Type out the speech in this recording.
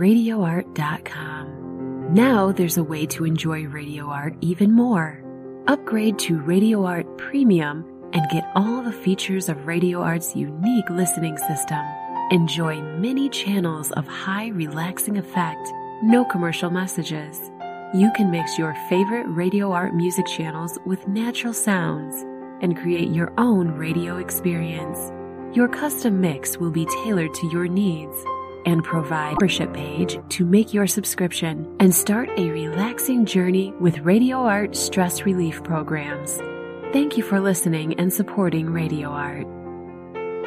RadioArt.com. Now there's a way to enjoy Radio Art even more. Upgrade to Radio Art Premium and get all the features of Radio Art's unique listening system. Enjoy many channels of high relaxing effect, no commercial messages. You can mix your favorite Radio Art music channels with natural sounds and create your own radio experience. Your custom mix will be tailored to your needs and provide a membership page to make your subscription and start a relaxing journey with Radio Art stress relief programs. Thank you for listening and supporting Radio Art.